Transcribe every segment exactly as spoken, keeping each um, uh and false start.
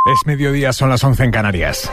Es mediodía, son las once en Canarias.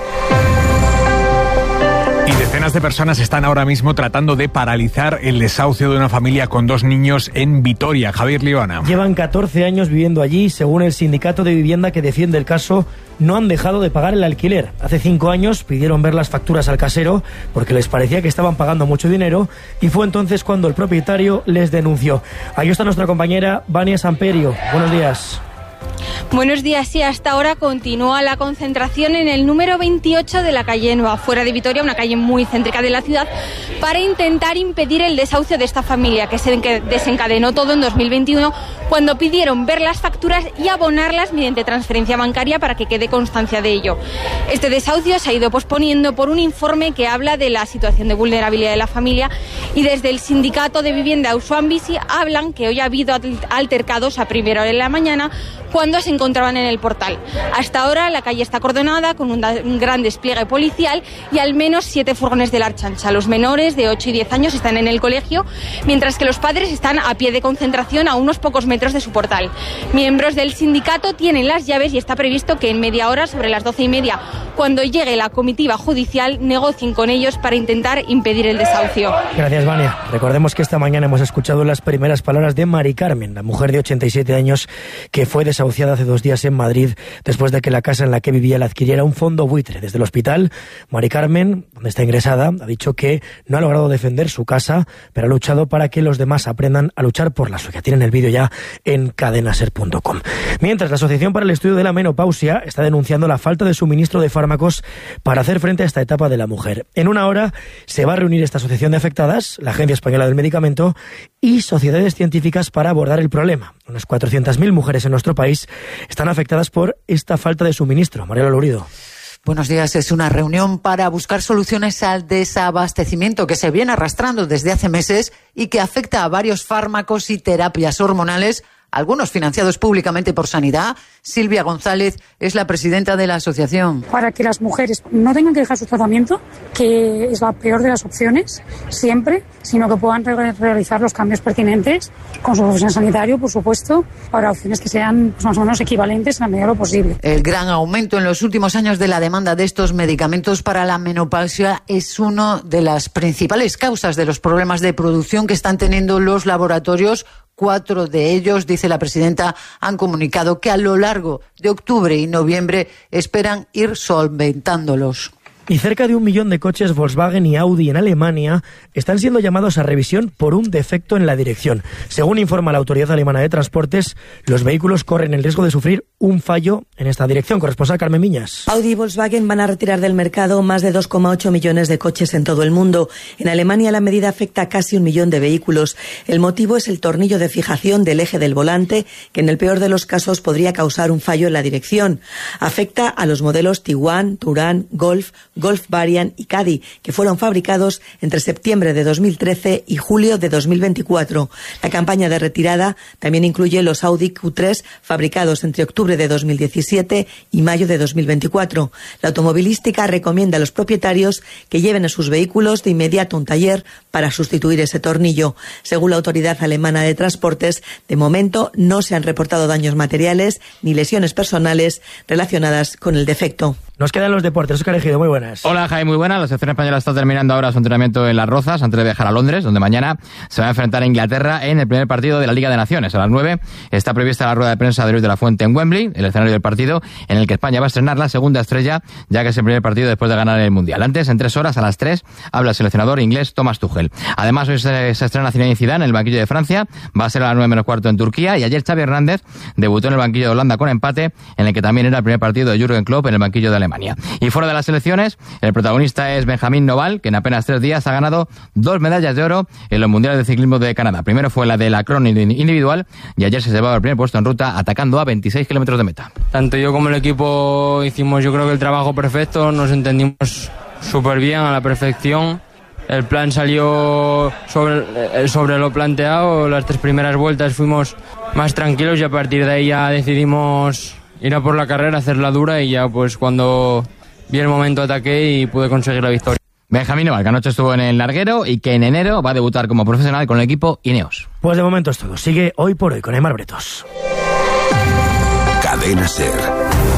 Y decenas de personas están ahora mismo tratando de paralizar el desahucio de una familia con dos niños en Vitoria. Javier Liona. Llevan catorce años viviendo allí. Según el sindicato de vivienda que defiende el caso, no han dejado de pagar el alquiler. Hace cinco años pidieron ver las facturas al casero porque les parecía que estaban pagando mucho dinero, y fue entonces cuando el propietario les denunció. Ahí está nuestra compañera Vania Samperio. Buenos días. Buenos días, sí, hasta ahora continúa la concentración en el número veintiocho de la calle Nueva, fuera de Vitoria, una calle muy céntrica de la ciudad, para intentar impedir el desahucio de esta familia, que se desencadenó todo en dos mil veintiuno, cuando pidieron ver las facturas y abonarlas mediante transferencia bancaria para que quede constancia de ello. Este desahucio se ha ido posponiendo por un informe que habla de la situación de vulnerabilidad de la familia, y desde el sindicato de vivienda Auzoan Bizi hablan que hoy ha habido altercados a primera hora de la mañana cuando se encontraban en el portal. Hasta ahora la calle está acordonada con un, un gran despliegue policial y al menos siete furgones de la Ertzaintza. Los menores de ocho y diez años están en el colegio, mientras que los padres están a pie de concentración a unos pocos metros de su portal. Miembros del sindicato tienen las llaves y está previsto que en media hora, sobre las doce y media, cuando llegue la comitiva judicial, negocien con ellos para intentar impedir el desahucio. Gracias, Vania. Recordemos que esta mañana hemos escuchado las primeras palabras de Mari Carmen, la mujer de ochenta y siete años que fue desahuciada hace dos días en Madrid después de que la casa en la que vivía la adquiriera un fondo buitre. Desde el hospital, Mari Carmen, donde está ingresada, ha dicho que no ha logrado defender su casa, pero ha luchado para que los demás aprendan a luchar por la suya. Tienen el vídeo ya en cadenaser punto com. Mientras, la Asociación para el Estudio de la Menopausia está denunciando la falta de suministro de fármacos para hacer frente a esta etapa de la mujer. En una hora se va a reunir esta asociación de afectadas, la Agencia Española del Medicamento y sociedades científicas para abordar el problema. Unas cuatrocientas mil mujeres en nuestro país están afectadas por esta falta de suministro. Mariela Lourido. Buenos días. Es una reunión para buscar soluciones al desabastecimiento que se viene arrastrando desde hace meses y que afecta a varios fármacos y terapias hormonales, algunos financiados públicamente por Sanidad. Silvia González es la presidenta de la asociación. Para que las mujeres no tengan que dejar su tratamiento, que es la peor de las opciones, siempre, sino que puedan re- realizar los cambios pertinentes con su profesional sanitario, por supuesto, para opciones que sean pues, más o menos equivalentes en la medida de lo posible. El gran aumento en los últimos años de la demanda de estos medicamentos para la menopausia es una de las principales causas de los problemas de producción que están teniendo los laboratorios. Cuatro de ellos, dice la presidenta, han comunicado que a lo largo de octubre y noviembre esperan ir solventándolos. Y cerca de un millón de coches Volkswagen y Audi en Alemania están siendo llamados a revisión por un defecto en la dirección. Según informa la Autoridad Alemana de Transportes, los vehículos corren el riesgo de sufrir un fallo en esta dirección. Corresponsal Carmen Miñas. Audi y Volkswagen van a retirar del mercado más de dos coma ocho millones de coches en todo el mundo. En Alemania la medida afecta a casi un millón de vehículos. El motivo es el tornillo de fijación del eje del volante, que en el peor de los casos podría causar un fallo en la dirección. Afecta a los modelos Tiguan, Touran, Golf, Golf Variant y Caddy, que fueron fabricados entre septiembre de dos mil trece y julio de dos mil veinticuatro. La campaña de retirada también incluye los Audi Q tres fabricados entre octubre de dos mil diecisiete y mayo de dos mil veinticuatro. La automovilística recomienda a los propietarios que lleven a sus vehículos de inmediato a un taller para sustituir ese tornillo. Según la Autoridad Alemana de Transportes, de momento no se han reportado daños materiales ni lesiones personales relacionadas con el defecto. Nos quedan los deportes. Óscar Ejido, muy buenas. Hola, Jaime, muy buenas. La selección española está terminando ahora su entrenamiento en Las Rozas antes de viajar a Londres, donde mañana se va a enfrentar a Inglaterra en el primer partido de la Liga de Naciones. A las nueve está prevista la rueda de prensa de Luis de la Fuente en Wembley, el escenario del partido en el que España va a estrenar la segunda estrella, ya que es el primer partido después de ganar el Mundial. Antes, en tres horas, a las tres, habla el seleccionador inglés Thomas Tuchel. Además, hoy se, se estrena Zinedine Zidane en el banquillo de Francia. Va a ser a las nueve menos cuarto en Turquía. Y ayer Xavi Hernández debutó en el banquillo de Holanda con empate, en el que también era el primer partido de Jürgen Klopp en el banquillo de Alemania. Y fuera de las selecciones, el protagonista es Benjamín Noval, que en apenas tres días ha ganado dos medallas de oro en los mundiales de ciclismo de Canadá. Primero fue la de la crono individual y ayer se llevaba el primer puesto en ruta atacando a veintiséis kilómetros de meta. Tanto yo como el equipo hicimos, yo creo que el trabajo perfecto, nos entendimos súper bien, a la perfección. El plan salió sobre, sobre lo planteado. Las tres primeras vueltas fuimos más tranquilos y a partir de ahí ya decidimos ir a por la carrera, hacerla dura, y ya pues cuando vi el momento ataqué y pude conseguir la victoria. Benjamín Noval, que anoche estuvo en el larguero y que en enero va a debutar como profesional con el equipo Ineos. Pues de momento es todo. Sigue Hoy por Hoy con Aimar Bretos. Cadena Ser.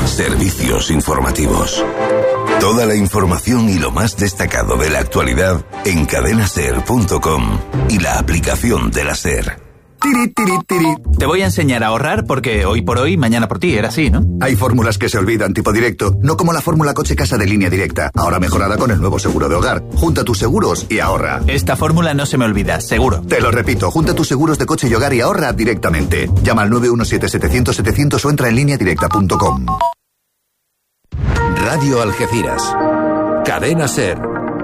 Servicios informativos. Toda la información y lo más destacado de la actualidad en cadena ser punto com y la aplicación de la SER. Tiri, tiri, tiri. Te voy a enseñar a ahorrar porque hoy por hoy, mañana por ti, era así, ¿no? Hay fórmulas que se olvidan, tipo directo, no como la fórmula coche-casa de Línea Directa, ahora mejorada con el nuevo seguro de hogar. Junta tus seguros y ahorra. Esta fórmula no se me olvida, seguro. Te lo repito, junta tus seguros de coche y hogar y ahorra directamente. Llama al nueve uno siete, setecientos, setecientos o entra en línea directa punto com. Radio Algeciras. Cadena SER.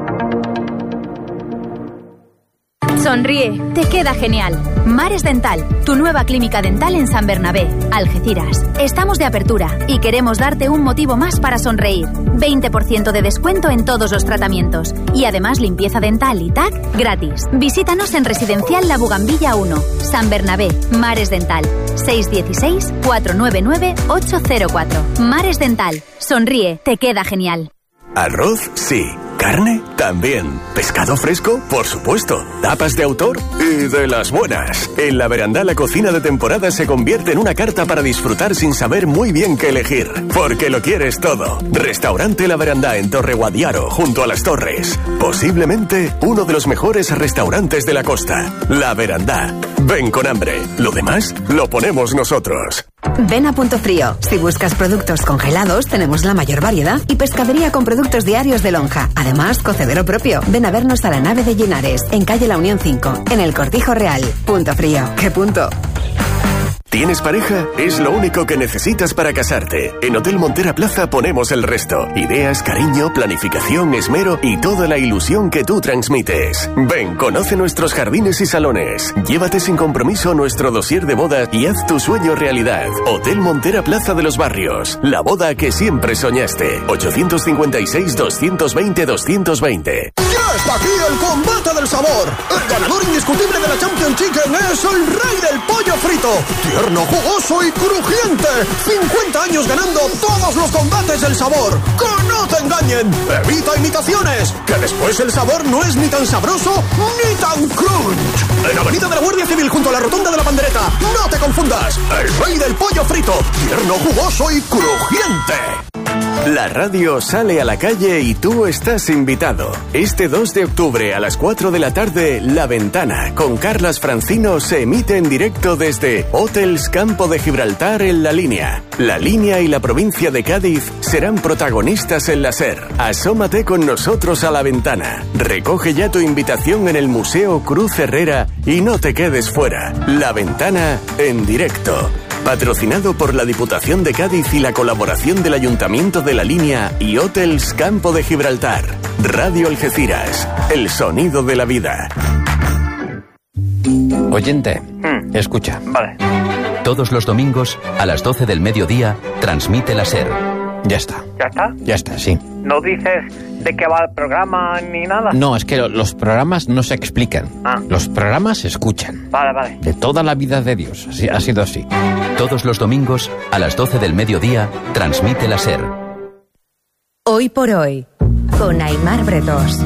Sonríe, te queda genial. Mares Dental, tu nueva clínica dental en San Bernabé, Algeciras. Estamos de apertura y queremos darte un motivo más para sonreír. veinte por ciento de descuento en todos los tratamientos. Y además limpieza dental y T A C gratis. Visítanos en Residencial La Bugambilla uno, San Bernabé, Mares Dental. seis uno seis, cuatro nueve nueve, ocho cero cuatro. Mares Dental, sonríe, te queda genial. Arroz, sí. Carne, también. Pescado fresco, por supuesto. Tapas de autor y de las buenas. En La Verandá la cocina de temporada se convierte en una carta para disfrutar sin saber muy bien qué elegir. Porque lo quieres todo. Restaurante La Verandá en Torre Guadiaro, junto a las Torres. Posiblemente uno de los mejores restaurantes de la costa. La Verandá. Ven con hambre. Lo demás lo ponemos nosotros. Ven a Punto Frío. Si buscas productos congelados, tenemos la mayor variedad y pescadería con productos diarios de lonja. Además, cocedero propio. Ven a vernos a la nave de Llenares, en calle La Unión cinco, en el Cortijo Real. Punto Frío. ¿Qué punto? ¿Tienes pareja? Es lo único que necesitas para casarte. En Hotel Montera Plaza ponemos el resto. Ideas, cariño, planificación, esmero y toda la ilusión que tú transmites. Ven, conoce nuestros jardines y salones. Llévate sin compromiso nuestro dossier de boda y haz tu sueño realidad. Hotel Montera Plaza de los Barrios. La boda que siempre soñaste. ochocientos cincuenta y seis, doscientos veinte, doscientos veinte. ¡Ya está aquí el combate del sabor! El ganador indiscutible de la Champions Chicken es el rey del pollo frito. Tierno, jugoso y crujiente. cincuenta años ganando todos los combates del sabor. ¡Que no te engañen! Evita imitaciones, que después el sabor no es ni tan sabroso ni tan crunch. En Avenida de la Guardia Civil, junto a la Rotonda de la Pandereta. No te confundas. El rey del pollo frito. Tierno, jugoso y crujiente. La radio sale a la calle y tú estás invitado. Este dos de octubre a las cuatro de la tarde, La Ventana, con Carlas Francino, se emite en directo desde Hotels Campo de Gibraltar en La Línea. La Línea y la provincia de Cádiz serán protagonistas en la SER. Asómate con nosotros a La Ventana. Recoge ya tu invitación en el Museo Cruz Herrera y no te quedes fuera. La Ventana en directo. Patrocinado por la Diputación de Cádiz y la colaboración del Ayuntamiento de La Línea y Hotels Campo de Gibraltar. Radio Algeciras, el sonido de la vida. Oyente, mm. escucha. Vale. Todos los domingos, a las doce del mediodía, transmite la SER. Ya está. ¿Ya está? Ya está, sí. ¿No dices de qué va el programa ni nada? No, es que los programas no se explican. Ah. Los programas se escuchan. Vale, vale. De toda la vida de Dios. Así, ha sido así. Todos los domingos, a las doce del mediodía, transmite la SER. Hoy por hoy, con Aimar Bretos.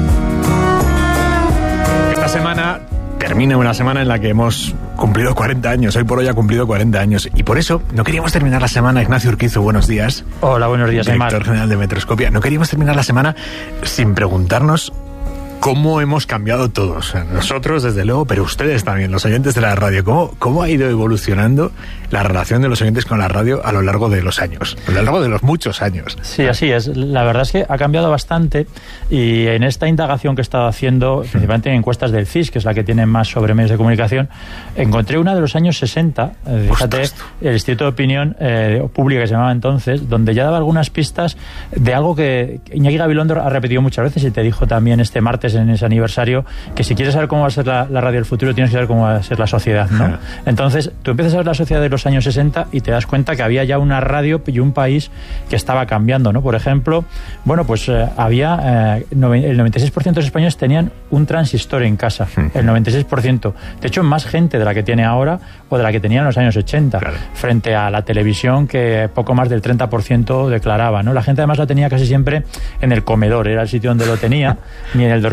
Esta semana termina una semana en la que hemos cumplido cuarenta años. Hoy por hoy ha cumplido cuarenta años. Y por eso no queríamos terminar la semana. Ignacio Urquizo, buenos días. Hola, buenos días, Aimar. Director general de Metroscopia. No queríamos terminar la semana sin preguntarnos cómo hemos cambiado todos. Nosotros, desde luego, pero ustedes también, los oyentes de la radio. ¿Cómo, cómo ha ido evolucionando la relación de los oyentes con la radio a lo largo de los años? A lo largo de los muchos años. Sí, así es. La verdad es que ha cambiado bastante y en esta indagación que he estado haciendo, principalmente en encuestas del C I S, que es la que tiene más sobre medios de comunicación, encontré una de los años sesenta, eh, fíjate, el Instituto de Opinión eh, Pública, que se llamaba entonces, donde ya daba algunas pistas de algo que Iñaki Gabilondo ha repetido muchas veces y te dijo también este martes en ese aniversario, que si quieres saber cómo va a ser la, la radio del futuro, tienes que saber cómo va a ser la sociedad, ¿no? Entonces, tú empiezas a ver la sociedad de los años sesenta y te das cuenta que había ya una radio y un país que estaba cambiando, ¿no? Por ejemplo, bueno, pues eh, había eh, el noventa y seis por ciento de los españoles tenían un transistor en casa, el noventa y seis por ciento. De hecho, más gente de la que tiene ahora o de la que tenía en los años ochenta, claro, frente a la televisión, que poco más del treinta por ciento declaraba, ¿no? La gente además la tenía casi siempre en el comedor, era el sitio donde lo tenía, ni en el dormitorio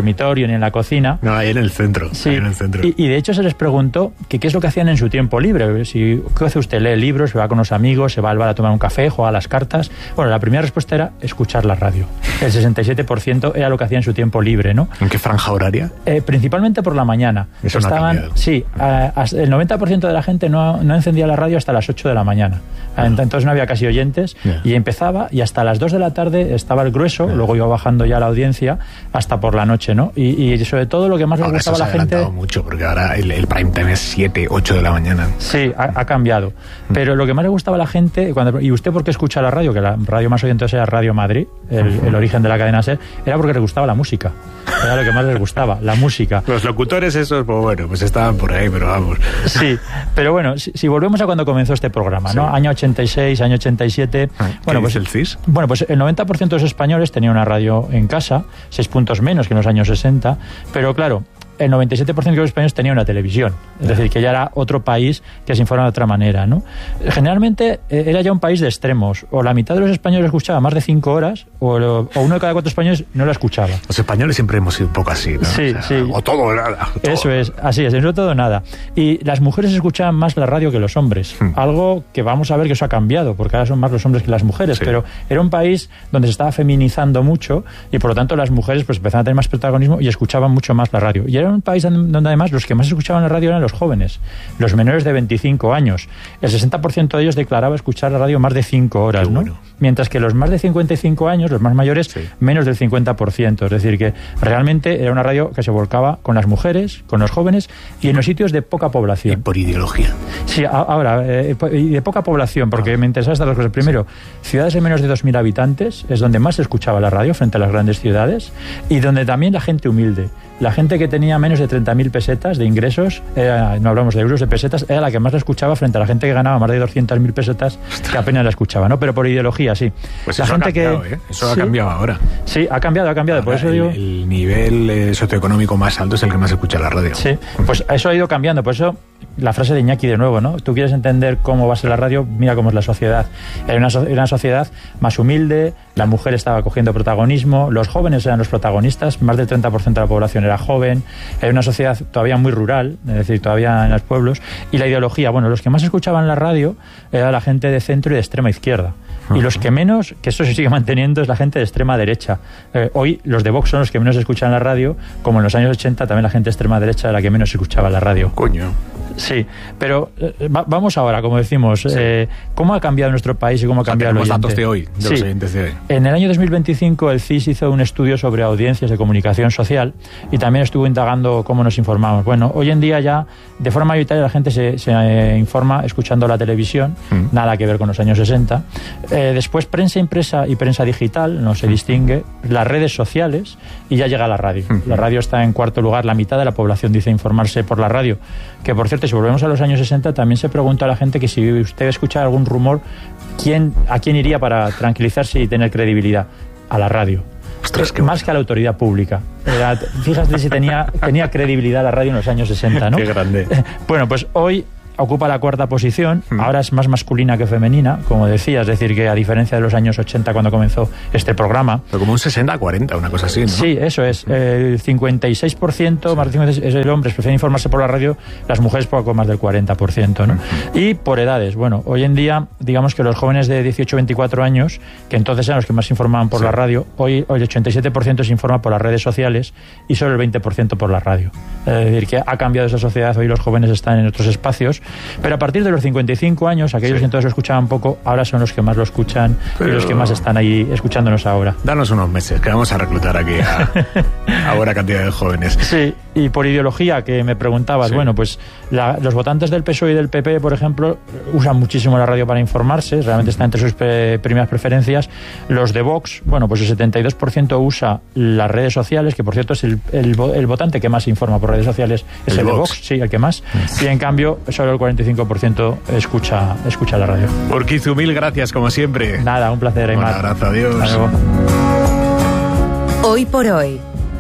dormitorio ni en la cocina. No, ahí en el centro. Sí, ahí en el centro. Y, y de hecho se les preguntó que qué es lo que hacían en su tiempo libre. Si, ¿qué hace usted? ¿Lee libros? ¿Se va con los amigos? ¿Se va al bar a tomar un café? ¿Juega a las cartas? Bueno, la primera respuesta era escuchar la radio. El sesenta y siete por ciento era lo que hacía en su tiempo libre, ¿no? ¿En qué franja horaria? Eh, principalmente por la mañana. Eso Estaban, no ha cambiado. sí, a, a, el noventa por ciento de la gente no, no encendía la radio hasta las ocho de la mañana. Ah. Entonces no había casi oyentes yeah. y empezaba y hasta las dos de la tarde estaba el grueso, yeah. luego iba bajando ya la audiencia hasta por la noche, ¿no? Y, y sobre todo lo que más le gustaba a la gente... Ahora mucho, porque ahora el, el prime time es siete, ocho de la mañana. Sí, ha, ha cambiado. Mm. Pero lo que más le gustaba a la gente... Cuando, ¿y usted por qué escucha la radio? Que la radio más oyente era Radio Madrid, el, uh-huh. el origen de la cadena SER, era porque le gustaba la música. Era lo que más les gustaba, la música. Los locutores esos, pues bueno, pues estaban por ahí, pero vamos. Sí, pero bueno, si, si volvemos a cuando comenzó este programa, ¿no? Sí. Año ochenta y seis, año ochenta y siete... ¿Qué bueno, pues dice el C I S? Bueno, pues el noventa por ciento de los españoles tenía una radio en casa, seis puntos menos que en los años sesenta, pero claro, el noventa y siete por ciento de los españoles tenía una televisión, es decir, que ya era otro país que se informa de otra manera, ¿no? Generalmente eh, era ya un país de extremos, o la mitad de los españoles escuchaba más de cinco horas, o, lo, o uno de cada cuatro españoles no la escuchaba. Los españoles siempre hemos sido un poco así, ¿no? Sí, o sea, sí. O todo o nada. Todo. Eso es, así es, no todo o nada. Y las mujeres escuchaban más la radio que los hombres, hmm. algo que vamos a ver que eso ha cambiado, porque ahora son más los hombres que las mujeres, sí. pero era un país donde se estaba feminizando mucho y por lo tanto las mujeres pues empezaban a tener más protagonismo y escuchaban mucho más la radio. Y era un país donde además los que más escuchaban la radio eran los jóvenes, los menores de veinticinco años. El sesenta por ciento de ellos declaraba escuchar la radio más de cinco horas, ¿no? Bueno. Mientras que los más de cincuenta y cinco años, los más mayores, sí. menos del cincuenta por ciento. Es decir, que realmente era una radio que se volcaba con las mujeres, con los jóvenes y en los sitios de poca población. Y por ideología. Sí, ahora, eh, y de poca población, porque ah. me interesan estas dos cosas. Primero, sí. ciudades de menos de dos mil habitantes es donde más se escuchaba la radio frente a las grandes ciudades y donde también la gente humilde. La gente que tenía menos de treinta mil pesetas de ingresos, era, no hablamos de euros, de pesetas, era la que más la escuchaba frente a la gente que ganaba más de doscientas mil pesetas, que apenas la escuchaba, ¿no? Pero por ideología, sí. Pues la eso gente ha cambiado, que, ¿eh? Eso sí, ha cambiado ahora. Sí, ha cambiado, ha cambiado. Ahora, por eso el, digo... el nivel eh, socioeconómico más alto es el que más escucha la radio. Sí, pues eso ha ido cambiando. Por eso la frase de Iñaki de nuevo, ¿no? Tú quieres entender cómo va a ser la radio, mira cómo es la sociedad. Era una, era una sociedad más humilde, la mujer estaba cogiendo protagonismo, los jóvenes eran los protagonistas, más del treinta por ciento de la población era joven, era una sociedad todavía muy rural, es decir, todavía en los pueblos, y la ideología, bueno, los que más escuchaban la radio era la gente de centro y de extrema izquierda. Y los que menos, que eso se sigue manteniendo, es la gente de extrema derecha. Eh, hoy los de Vox son los que menos escuchan la radio, como en los años ochenta también la gente de extrema derecha era la que menos escuchaba la radio. Coño. Sí, pero eh, va, vamos ahora, como decimos, sí. eh, ¿cómo ha cambiado nuestro país y cómo ha cambiado el oyente? Los datos de hoy, de sí. los oyentes de hoy. En el año dos mil veinticinco el C I S hizo un estudio sobre audiencias de comunicación social y también estuvo indagando cómo nos informamos. Bueno, hoy en día ya de forma mayoritaria la gente se, se eh, informa escuchando la televisión, mm. nada que ver con los años sesenta. Eh, después prensa impresa y prensa digital, no se mm. distingue, las redes sociales y ya llega la radio. Mm. La radio está en cuarto lugar, la mitad de la población dice informarse por la radio, que por cierto, si volvemos a los años sesenta, también se preguntó a la gente que si usted escucha algún rumor, ¿quién, ¿a quién iría para tranquilizarse y tener credibilidad? A la radio. Ostras, más bueno. que a la autoridad pública. Era, fíjate si tenía, tenía credibilidad la radio en los años sesenta, ¿no? Qué grande. Bueno, pues hoy ocupa la cuarta posición, mm. ahora es más masculina que femenina, como decía, es decir, que a diferencia de los años ochenta cuando comenzó este programa. Pero como un sesenta a cuarenta, una cosa así, ¿no? Sí, eso es. El cincuenta y seis por ciento, sí. más de cincuenta y seis por ciento, es el hombre, prefieren informarse por la radio, las mujeres poco más del cuarenta por ciento, ¿no? Mm. Y por edades, bueno, hoy en día, digamos que los jóvenes de dieciocho a veinticuatro años, que entonces eran los que más se informaban por sí. la radio, hoy, hoy el ochenta y siete por ciento se informa por las redes sociales y solo el veinte por ciento por la radio. Es decir, que ha cambiado esa sociedad, hoy los jóvenes están en otros espacios, pero a partir de los cincuenta y cinco años, aquellos sí. que entonces lo escuchaban poco, ahora son los que más lo escuchan pero... y los que más están ahí escuchándonos ahora. Danos unos meses, que vamos a reclutar aquí a, a buena cantidad de jóvenes. Sí, y por ideología, que me preguntabas, sí. bueno, pues la, los votantes del P S O E y del P P, por ejemplo, usan muchísimo la radio para informarse, realmente está entre sus pre, primeras preferencias. Los de Vox, bueno, pues el setenta y dos por ciento usa las redes sociales, que por cierto es el, el, el votante que más se informa por redes sociales, es el, el de Vox, sí, el que más, sí. y en cambio solo el cuarenta y cinco por ciento escucha, escucha la radio. Urquizu, mil gracias, como siempre. Nada, un placer, Aymar. Un abrazo, adiós. Hoy por hoy,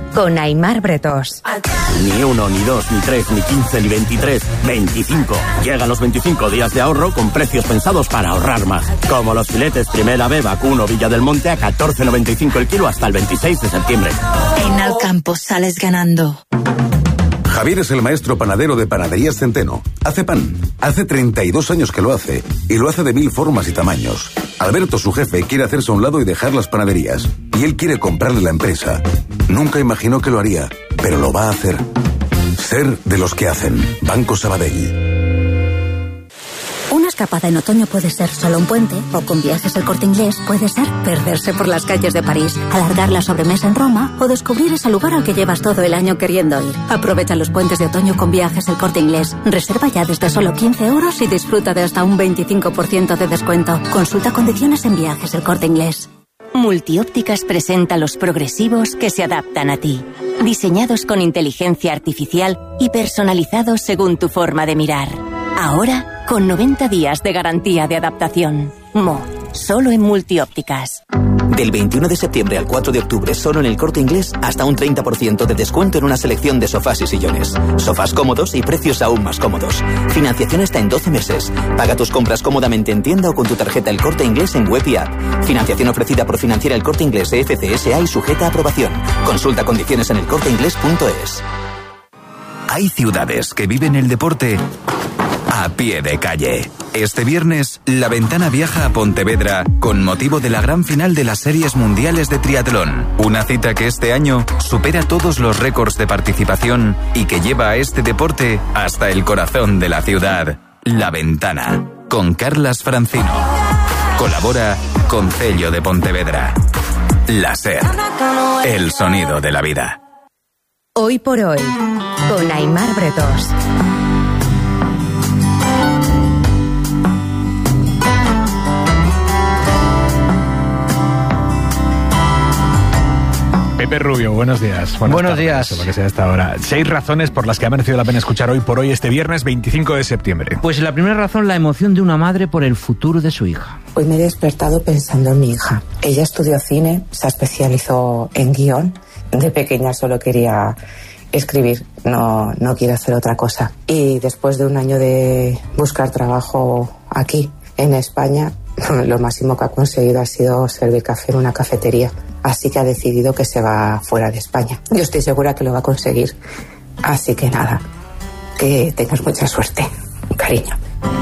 con Aimar Bretós. Ni uno, ni dos, ni tres, ni quince, ni veintitrés, veinticinco. Llegan los veinticinco días de ahorro con precios pensados para ahorrar más. Como los filetes Primera B Vacuno Villa del Monte a catorce noventa y cinco el kilo hasta el veintiséis de septiembre. En Alcampo sales ganando. Javier es el maestro panadero de Panaderías Centeno. Hace pan. Hace treinta y dos años que lo hace. Y lo hace de mil formas y tamaños. Alberto, su jefe, quiere hacerse a un lado y dejar las panaderías. Y él quiere comprarle la empresa. Nunca imaginó que lo haría, pero lo va a hacer. Ser de los que hacen. Banco Sabadell. Una escapada en otoño puede ser solo un puente, o con Viajes El Corte Inglés puede ser perderse por las calles de París, alargar la sobremesa en Roma o descubrir ese lugar al que llevas todo el año queriendo ir. Aprovecha los puentes de otoño con Viajes El Corte Inglés. Reserva ya desde solo quince euros y disfruta de hasta un veinticinco por ciento de descuento. Consulta condiciones en Viajes El Corte Inglés. Multiópticas presenta los progresivos que se adaptan a ti. Diseñados con inteligencia artificial y personalizados según tu forma de mirar. Ahora, con noventa días de garantía de adaptación. Mo, solo en Multiópticas. Del veintiuno de septiembre al cuatro de octubre, solo en El Corte Inglés, hasta un treinta por ciento de descuento en una selección de sofás y sillones. Sofás cómodos y precios aún más cómodos. Financiación hasta en doce meses. Paga tus compras cómodamente en tienda o con tu tarjeta El Corte Inglés en web y app. Financiación ofrecida por Financiera El Corte Inglés F C S A y sujeta a aprobación. Consulta condiciones en elcorteinglés punto es. Hay ciudades que viven el deporte a pie de calle. Este viernes, La Ventana viaja a Pontevedra con motivo de la gran final de las Series Mundiales de Triatlón. Una cita que este año supera todos los récords de participación y que lleva a este deporte hasta el corazón de la ciudad. La Ventana, con Carlas Francino. Colabora Concello de Pontevedra. La SER, el sonido de la vida. Hoy por hoy, con Aimar Bretós. Pepe Rubio, buenos días. Buenos tardes, días. Lo que sea hasta ahora. Seis razones por las que ha merecido la pena escuchar hoy por hoy, este viernes veinticinco de septiembre. Pues la primera razón, la emoción de una madre por el futuro de su hija. Hoy me he despertado pensando en mi hija. Ella estudió cine, se especializó en guión. De pequeña solo quería escribir, no, no quiere hacer otra cosa. Y después de un año de buscar trabajo aquí, en España, lo máximo que ha conseguido ha sido servir café en una cafetería. Así que ha decidido que se va fuera de España. Yo estoy segura que lo va a conseguir. Así que nada, que tengas mucha suerte. Cariño.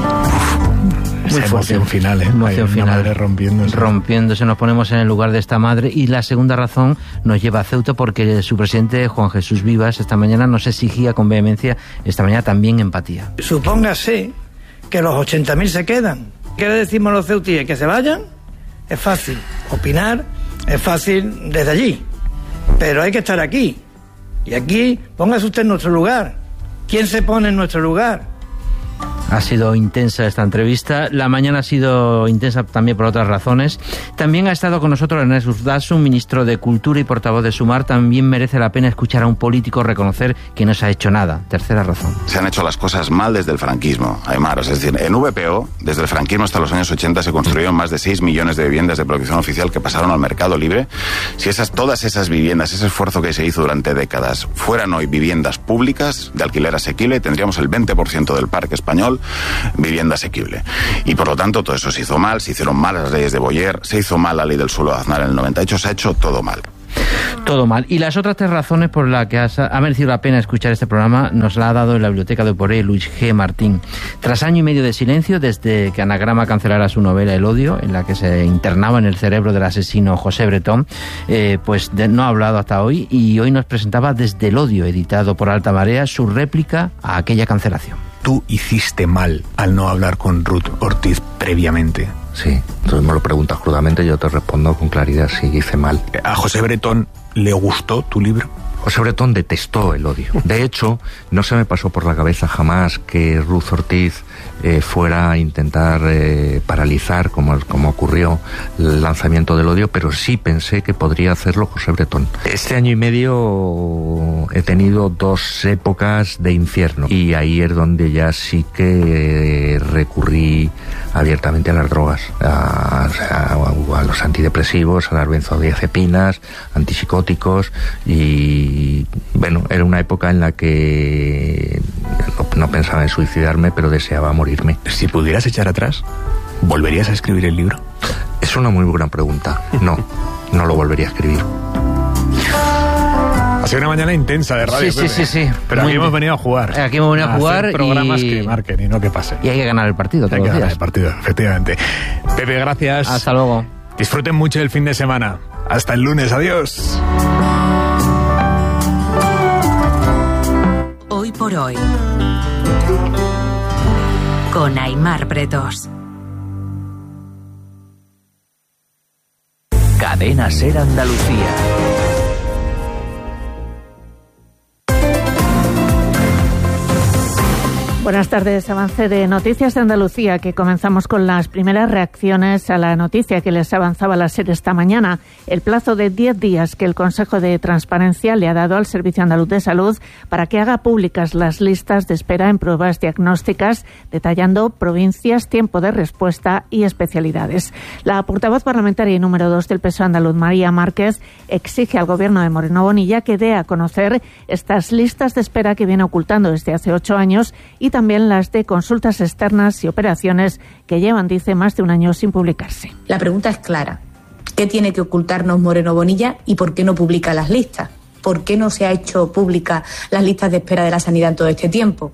Muy emoción final, ¿eh? Emoción final. Madre rompiéndose. Rompiéndose, nos ponemos en el lugar de esta madre. Y la segunda razón nos lleva a Ceuta porque su presidente, Juan Jesús Vivas, esta mañana nos exigía con vehemencia, esta mañana también empatía. Supóngase que los ochenta mil se quedan. ¿Qué le decimos a los ceutíes? ¿Que se vayan? Es fácil opinar, es fácil desde allí. Pero hay que estar aquí. Y aquí, póngase usted en nuestro lugar. ¿Quién se pone en nuestro lugar? Ha sido intensa esta entrevista. La mañana ha sido intensa también por otras razones. También ha estado con nosotros Ernesto Urtasun, ministro de Cultura y portavoz de Sumar. También merece la pena escuchar a un político reconocer que no se ha hecho nada. Tercera razón. Se han hecho las cosas mal desde el franquismo, Aymar. Es decir, en V P O, desde el franquismo hasta los años ochenta, se construyeron más de seis millones de viviendas de protección oficial que pasaron al mercado libre. Si esas, todas esas viviendas, ese esfuerzo que se hizo durante décadas, fueran hoy viviendas públicas de alquiler asequible, tendríamos el veinte por ciento del parque español vivienda asequible. Y por lo tanto todo eso se hizo mal, se hicieron mal las leyes de Boyer, se hizo mal la ley del suelo de Aznar en el noventa y ocho, se ha hecho todo mal. Todo mal. Y las otras tres razones por las que has, ha merecido la pena escuchar este programa nos la ha dado en la biblioteca de Poré Luis G. Martín. Tras año y medio de silencio desde que Anagrama cancelara su novela El odio, en la que se internaba en el cerebro del asesino José Bretón, eh, pues de, no ha hablado hasta hoy y hoy nos presentaba Desde el odio, editado por Alta Marea, su réplica a aquella cancelación. Tú hiciste mal al no hablar con Ruth Ortiz previamente. Sí, entonces me lo preguntas crudamente, yo te respondo con claridad si hice mal. ¿A José Bretón le gustó tu libro? José Bretón detestó el odio. De hecho, no se me pasó por la cabeza jamás que Ruth Ortiz eh, fuera a intentar eh, paralizar, como, como ocurrió, el lanzamiento del odio, pero sí pensé que podría hacerlo José Bretón. Este año y medio he tenido dos épocas de infierno y ahí es donde ya sí que eh, recurrí abiertamente a las drogas. A, a, a los antidepresivos, a las benzodiazepinas, antipsicóticos, y bueno, era una época en la que no, no pensaba en suicidarme, pero deseaba morirme. Si pudieras echar atrás, ¿volverías a escribir el libro? Es una muy buena pregunta. No, no lo volvería a escribir. Ha sido una mañana intensa de radio. Sí, sí, sí, sí. Pero Muy aquí hemos bien. venido a jugar. Aquí hemos venido a jugar hacer programas y... que marquen y no que pasen. Y hay que ganar el partido todos Hay que los ganar días. el partido, efectivamente. Pepe, gracias. Hasta luego. Disfruten mucho el fin de semana. Hasta el lunes. Adiós. Hoy por hoy. Con Aimar Bretos. Cadena Ser Andalucía. Buenas tardes, avance de Noticias de Andalucía, que comenzamos con las primeras reacciones a la noticia que les avanzaba la SER esta mañana. El plazo de diez días que el Consejo de Transparencia le ha dado al Servicio Andaluz de Salud para que haga públicas las listas de espera en pruebas diagnósticas, detallando provincias, tiempo de respuesta y especialidades. La portavoz parlamentaria y número dos del P S O E andaluz, María Márquez, exige al Gobierno de Moreno Bonilla que dé a conocer estas listas de espera que viene ocultando desde hace ocho años y también las de consultas externas y operaciones que llevan, dice, más de un año sin publicarse. La pregunta es clara. ¿Qué tiene que ocultarnos Moreno Bonilla y por qué no publica las listas? ¿Por qué no se ha hecho pública las listas de espera de la sanidad en todo este tiempo?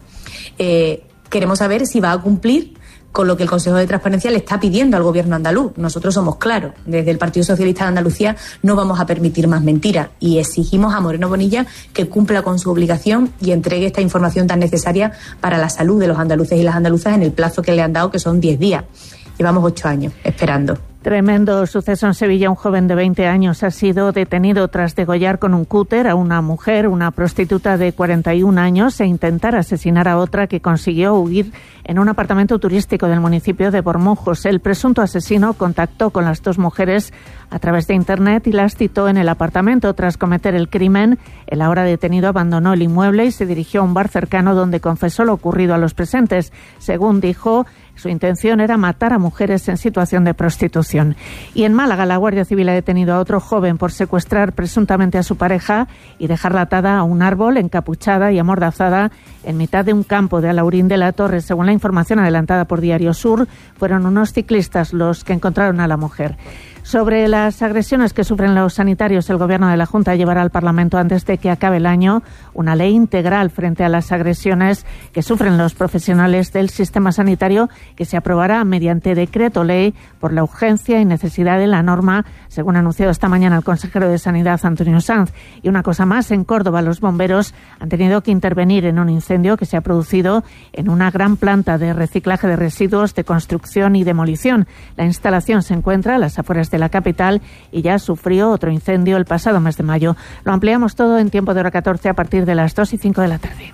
Eh, queremos saber si va a cumplir con lo que el Consejo de Transparencia le está pidiendo al Gobierno andaluz. Nosotros somos claros. Desde el Partido Socialista de Andalucía no vamos a permitir más mentiras y exigimos a Moreno Bonilla que cumpla con su obligación y entregue esta información tan necesaria para la salud de los andaluces y las andaluzas en el plazo que le han dado, que son diez días. Llevamos ocho años esperando. Tremendo suceso en Sevilla. Un joven de veinte años ha sido detenido tras degollar con un cúter a una mujer, una prostituta de cuarenta y un años, e intentar asesinar a otra que consiguió huir en un apartamento turístico del municipio de Bormujos. El presunto asesino contactó con las dos mujeres a través de Internet y las citó en el apartamento. Tras cometer el crimen, el ahora detenido abandonó el inmueble y se dirigió a un bar cercano donde confesó lo ocurrido a los presentes. Según dijo, su intención era matar a mujeres en situación de prostitución. Y en Málaga, la Guardia Civil ha detenido a otro joven por secuestrar presuntamente a su pareja y dejarla atada a un árbol, encapuchada y amordazada en mitad de un campo de Alaurín de la Torre. Según la información adelantada por Diario Sur, fueron unos ciclistas los que encontraron a la mujer. Sobre las agresiones que sufren los sanitarios, el Gobierno de la Junta llevará al Parlamento, antes de que acabe el año, una ley integral frente a las agresiones que sufren los profesionales del sistema sanitario, que se aprobará mediante decreto ley por la urgencia y necesidad de la norma, según ha anunciado esta mañana el consejero de Sanidad, Antonio Sanz. Y una cosa más, en Córdoba los bomberos han tenido que intervenir en un incendio que se ha producido en una gran planta de reciclaje de residuos de construcción y demolición. La instalación se encuentra a las afueras de la capital y ya sufrió otro incendio el pasado mes de mayo. Lo ampliamos todo en Tiempo de Hora catorce a partir de las dos y cinco de la tarde.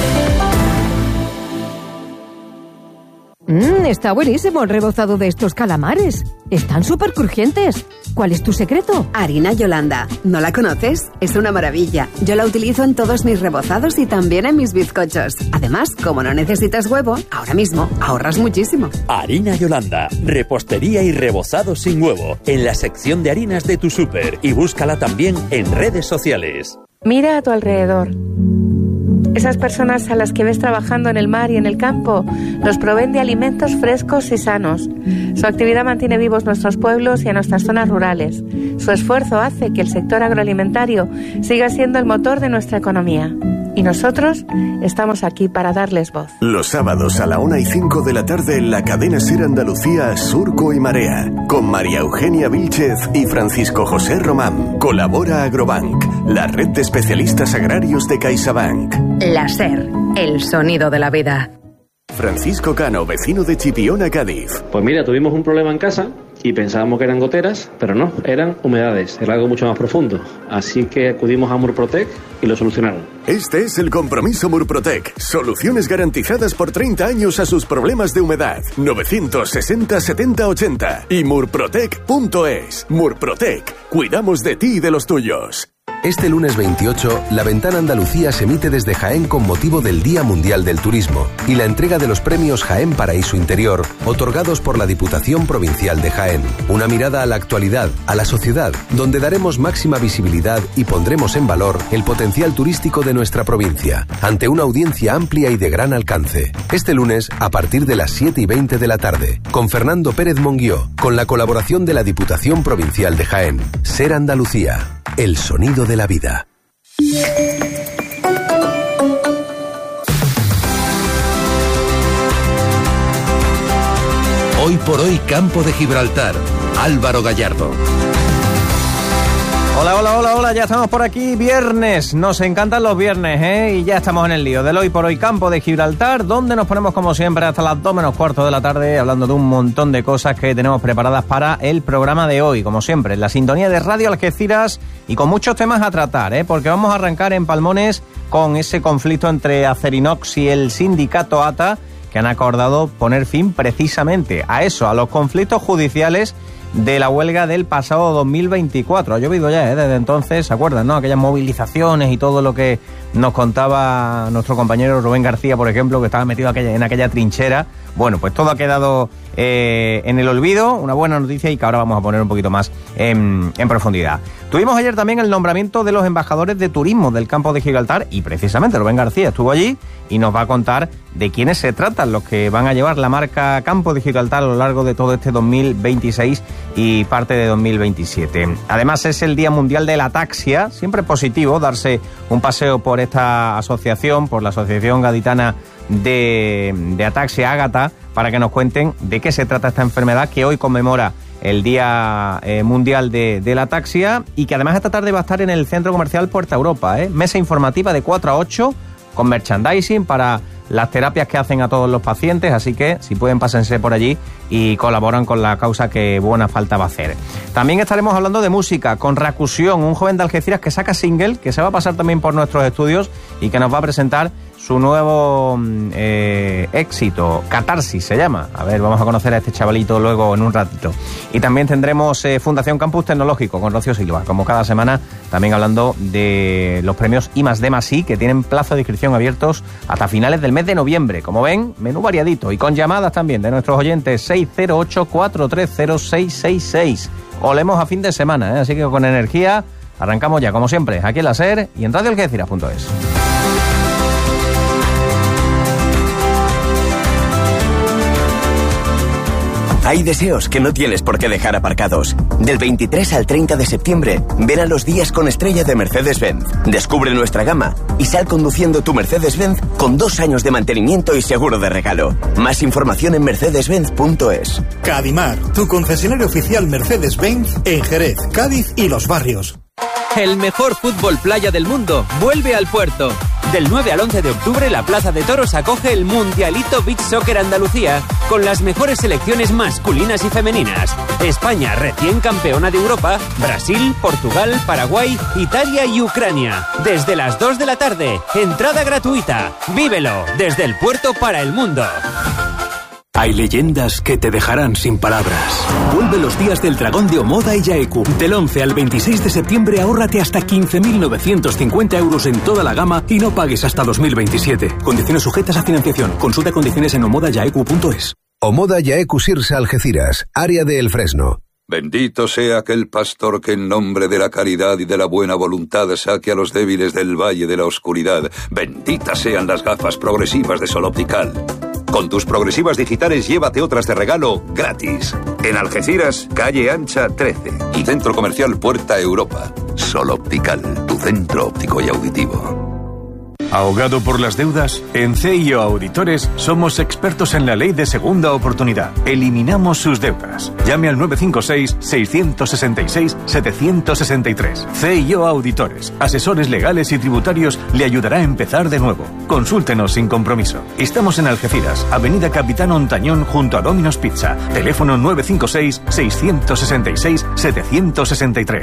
Mmm, está buenísimo el rebozado de estos calamares. Están súper crujientes. ¿Cuál es tu secreto? Harina Yolanda. ¿No la conoces? Es una maravilla. Yo la utilizo en todos mis rebozados y también en mis bizcochos. Además, como no necesitas huevo, ahora mismo ahorras muchísimo. Harina Yolanda. Repostería y rebozado sin huevo. En la sección de harinas de tu súper. Y búscala también en redes sociales. Mira a tu alrededor. Esas personas a las que ves trabajando en el mar y en el campo nos proveen de alimentos frescos y sanos. Su actividad mantiene vivos nuestros pueblos y a nuestras zonas rurales. Su esfuerzo hace que el sector agroalimentario siga siendo el motor de nuestra economía. Y nosotros estamos aquí para darles voz. Los sábados a la una y cinco de la tarde en la cadena Ser Andalucía, Surco y Marea, con María Eugenia Vílchez y Francisco José Román. Colabora Agrobank, la red de especialistas agrarios de CaixaBank. La SER, el sonido de la vida. Francisco Cano, vecino de Chipiona, Cádiz. Pues mira, tuvimos un problema en casa y pensábamos que eran goteras, pero no, eran humedades, era algo mucho más profundo. Así que acudimos a Murprotec y lo solucionaron. Este es el compromiso Murprotec. Soluciones garantizadas por treinta años a sus problemas de humedad. novecientos sesenta setenta ochenta y murprotec punto es. Murprotec. Cuidamos de ti y de los tuyos. Este lunes veintiocho, La Ventana Andalucía se emite desde Jaén con motivo del Día Mundial del Turismo y la entrega de los premios Jaén Paraíso Interior, otorgados por la Diputación Provincial de Jaén. Una mirada a la actualidad, a la sociedad, donde daremos máxima visibilidad y pondremos en valor el potencial turístico de nuestra provincia, ante una audiencia amplia y de gran alcance. Este lunes, a partir de las siete y veinte de la tarde, con Fernando Pérez Monguió, con la colaboración de la Diputación Provincial de Jaén. Ser Andalucía, el sonido de la vida. Hoy por hoy, Campo de Gibraltar. Álvaro Gallardo. Hola, hola, hola, hola, ya estamos por aquí, viernes, nos encantan los viernes, ¿eh? Y ya estamos en el lío del Hoy por Hoy Campo de Gibraltar, donde nos ponemos como siempre hasta las dos menos cuarto de la tarde, hablando de un montón de cosas que tenemos preparadas para el programa de hoy, como siempre, en la sintonía de Radio Algeciras y con muchos temas a tratar, ¿eh? Porque vamos a arrancar en Palmones con ese conflicto entre Acerinox y el sindicato A T A, que han acordado poner fin precisamente a eso, a los conflictos judiciales de la huelga del pasado dos mil veinticuatro. Ha llovido ya, ¿eh? Desde entonces, ¿se acuerdan, no? Aquellas movilizaciones y todo lo que nos contaba nuestro compañero Rubén García, por ejemplo, que estaba metido aquella, en aquella trinchera. Bueno, pues todo ha quedado eh, en el olvido, una buena noticia y que ahora vamos a poner un poquito más en, en profundidad. Tuvimos ayer también el nombramiento de los embajadores de turismo del Campo de Gibraltar y precisamente Rubén García estuvo allí y nos va a contar de quiénes se tratan los que van a llevar la marca Campo de Gibraltar a lo largo de todo este dos mil veintiséis y parte de dos mil veintisiete. Además es el Día Mundial de la Ataxia, siempre positivo darse un paseo por esta asociación, por la Asociación Gaditana de, de Ataxia, Ágata, para que nos cuenten de qué se trata esta enfermedad que hoy conmemora el Día eh, Mundial de, de la Ataxia y que además esta tarde va a estar en el Centro Comercial Puerta Europa, ¿eh? Mesa informativa de cuatro a ocho con merchandising para las terapias que hacen a todos los pacientes, así que si pueden pásense por allí y colaboran con la causa que buena falta va a hacer. También estaremos hablando de música con Racusión, un joven de Algeciras que saca single, que se va a pasar también por nuestros estudios y que nos va a presentar su nuevo eh, éxito, Catarsis se llama. A ver, vamos a conocer a este chavalito luego en un ratito. Y también tendremos eh, Fundación Campus Tecnológico con Rocío Silva, como cada semana, también hablando de los premios I más D más I, que tienen plazo de inscripción abiertos hasta finales del mes de noviembre. Como ven, menú variadito y con llamadas también de nuestros oyentes seis cero ocho, cuatro tres cero, seis seis seis. Olemos a fin de semana, ¿eh? Así que con energía arrancamos ya, como siempre, aquí en la SER y en radio algeciras punto es. Hay deseos que no tienes por qué dejar aparcados. Del veintitrés al treinta de septiembre, ven a los días con estrella de Mercedes-Benz. Descubre nuestra gama y sal conduciendo tu Mercedes-Benz con dos años de mantenimiento y seguro de regalo. Más información en mercedes benz punto es. Cadimar, tu concesionario oficial Mercedes-Benz en Jerez, Cádiz y Los Barrios. El mejor fútbol playa del mundo vuelve al puerto. Del nueve al once de octubre, la Plaza de Toros acoge el Mundialito Beach Soccer Andalucía con las mejores selecciones masculinas y femeninas. España, recién campeona de Europa, Brasil, Portugal, Paraguay, Italia y Ucrania. Desde las dos de la tarde, entrada gratuita. Vívelo desde el puerto para el mundo. Hay leyendas que te dejarán sin palabras. Vuelve los días del dragón de Omoda y Yaeku. Del once al veintiséis de septiembre ahórrate hasta quince mil novecientos cincuenta euros en toda la gama y no pagues hasta dos mil veintisiete. Condiciones sujetas a financiación. Consulta condiciones en omoda yaeku punto es. Omoda Yaeku Sirsa Algeciras, área de El Fresno. Bendito sea aquel pastor que en nombre de la caridad y de la buena voluntad saque a los débiles del valle de la oscuridad. Benditas sean las gafas progresivas de Sol Optical. Con tus progresivas digitales llévate otras de regalo gratis. En Algeciras, calle Ancha trece y Centro Comercial Puerta Europa. Sol Optical, tu centro óptico y auditivo. ¿Ahogado por las deudas? En C I O Auditores somos expertos en la ley de segunda oportunidad. Eliminamos sus deudas. Llame al nueve cinco seis, seis seis seis, siete seis tres. C I O Auditores, asesores legales y tributarios, le ayudará a empezar de nuevo. Consúltenos sin compromiso. Estamos en Algeciras, Avenida Capitán Ontañón junto a Domino's Pizza. Teléfono nueve cinco seis, seis seis seis, siete seis tres.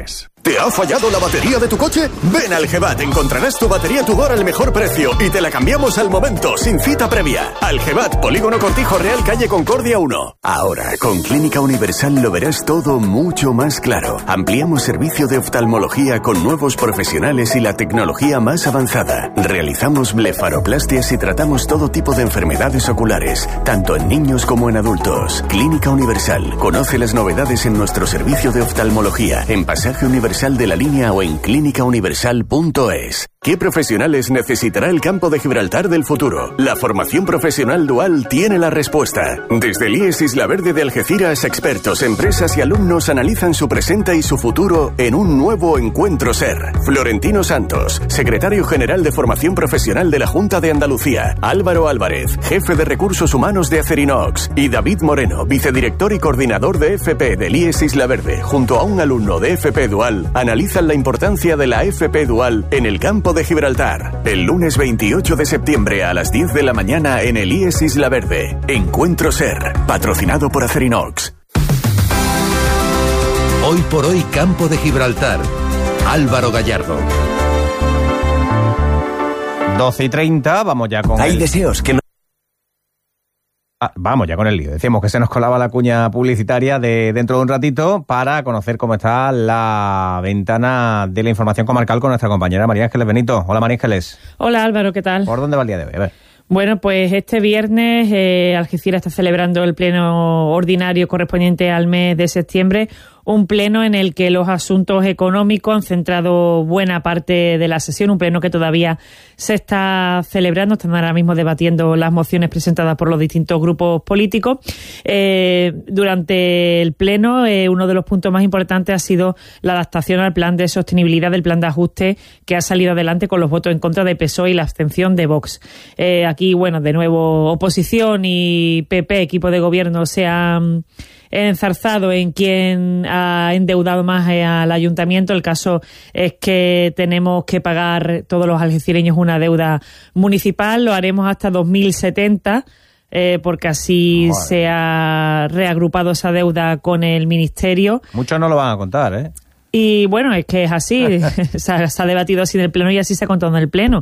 ¿Te ha fallado la batería de tu coche? Ven al Gebat, encontrarás tu batería Tudor al mejor precio y te la cambiamos al momento, sin cita previa. Al Gebat, Polígono Cortijo Real, calle Concordia uno. Ahora, con Clínica Universal lo verás todo mucho más claro. Ampliamos servicio de oftalmología con nuevos profesionales y la tecnología más avanzada. Realizamos blefaroplastias y tratamos todo tipo de enfermedades oculares, tanto en niños como en adultos. Clínica Universal. Conoce las novedades en nuestro servicio de oftalmología, en Pasaje Universal de la Línea o en clínica universal punto es. ¿Qué profesionales necesitará el campo de Gibraltar del futuro? La formación profesional dual tiene la respuesta. Desde el I E S Isla Verde de Algeciras, expertos, empresas y alumnos analizan su presente y su futuro en un nuevo Encuentro SER. Florentino Santos, secretario general de Formación Profesional de la Junta de Andalucía. Álvaro Álvarez, jefe de Recursos Humanos de Acerinox. Y David Moreno, vicedirector y coordinador de F P del I E S Isla Verde, junto a un alumno de F P Dual, analizan la importancia de la F P Dual en el campo de Gibraltar. El lunes veintiocho de septiembre a las diez de la mañana en el I E S Isla Verde. Encuentro SER, patrocinado por Acerinox. Hoy por hoy, Campo de Gibraltar. Álvaro Gallardo. doce y treinta, vamos ya con... Hay el... deseos que no... Ah, vamos ya con el lío. Decíamos que se nos colaba la cuña publicitaria de dentro de un ratito para conocer cómo está la ventana de la información comarcal con nuestra compañera María Ángeles Benito. Hola, María Ángeles. Hola, Álvaro, ¿qué tal? ¿Por dónde va el día de hoy? A ver. Bueno, pues este viernes eh, Algeciras está celebrando el pleno ordinario correspondiente al mes de septiembre, un pleno en el que los asuntos económicos han centrado buena parte de la sesión, un pleno que todavía se está celebrando, están ahora mismo debatiendo las mociones presentadas por los distintos grupos políticos. Eh, durante el pleno, eh, uno de los puntos más importantes ha sido la adaptación al plan de sostenibilidad del plan de ajuste que ha salido adelante con los votos en contra de P S O E y la abstención de Vox. Eh, aquí, bueno, de nuevo, oposición y P P, equipo de gobierno, se han enzarzado en quien ha endeudado más al ayuntamiento. El caso es que tenemos que pagar todos los algecireños una deuda municipal, lo haremos hasta dos mil setenta, eh, porque así Joder. se ha reagrupado esa deuda con el ministerio. Muchos no lo van a contar, ¿eh? Y bueno, es que es así, se, ha, se ha debatido así en el Pleno y así se ha contado en el Pleno.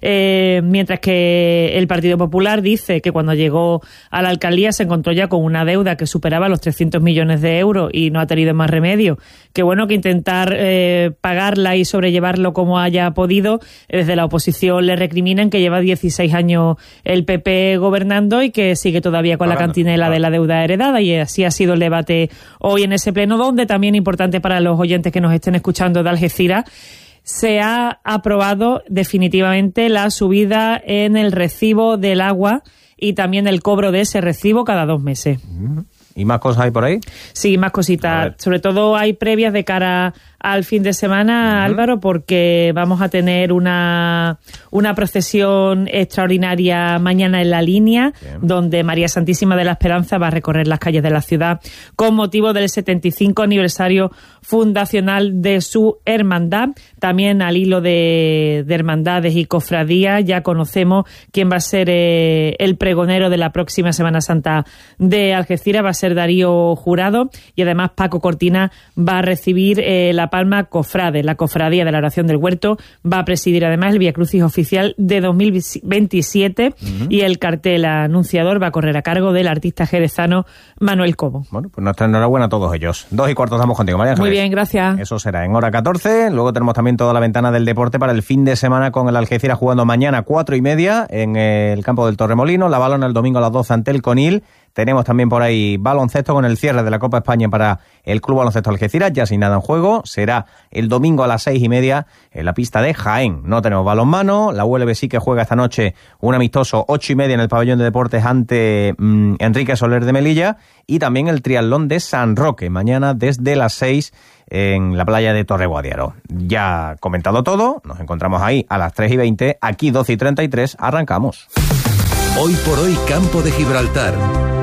Eh, mientras que el Partido Popular dice que cuando llegó a la alcaldía se encontró ya con una deuda que superaba los trescientos millones de euros y no ha tenido más remedio. Que bueno, que intentar eh, pagarla y sobrellevarlo como haya podido. Desde la oposición le recriminan que lleva dieciséis años el P P gobernando y que sigue todavía con Pagando, la cantinela claro. de la deuda heredada, y así ha sido el debate hoy en ese Pleno, donde también importante para los oyentes que nos estén escuchando de Algeciras, se ha aprobado definitivamente la subida en el recibo del agua y también el cobro de ese recibo cada dos meses. ¿Y más cosas hay por ahí? Sí, más cositas. Sobre todo hay previas de cara al fin de semana, uh-huh. Álvaro, porque vamos a tener una, una procesión extraordinaria mañana en la Línea, Bien. donde María Santísima de la Esperanza va a recorrer las calles de la ciudad con motivo del setenta y cinco aniversario fundacional de su hermandad. También al hilo de, de hermandades y cofradías ya conocemos quién va a ser eh, el pregonero de la próxima Semana Santa de Algeciras. Va a ser Darío Jurado, y además Paco Cortina va a recibir eh, la palma cofrade. La cofradía de la Oración del Huerto va a presidir además el Vía Crucis oficial de dos mil veintisiete, uh-huh. y el cartel anunciador va a correr a cargo del artista jerezano Manuel Cobo. Bueno, pues nuestra enhorabuena a todos ellos. Dos y cuarto estamos contigo, María Ángeles. Muy bien, gracias. Eso será en hora catorce. Luego tenemos también toda la ventana del deporte para el fin de semana, con el Algeciras jugando mañana cuatro y media en el campo del Torremolino. La Balona el domingo a las doce ante el Conil. Tenemos también por ahí baloncesto con el cierre de la Copa España para el Club Baloncesto Algeciras, ya sin nada en juego. Será el domingo a las seis y media en la pista de Jaén. No tenemos balonmano. La U L B sí que juega esta noche un amistoso ocho y media en el pabellón de deportes ante mmm, Enrique Soler de Melilla. Y también el triatlón de San Roque, mañana desde las seis en la playa de Torreguadiaro. Ya comentado todo, nos encontramos ahí a las tres y veinte, aquí doce y treinta y tres, arrancamos. Hoy por hoy, Campo de Gibraltar.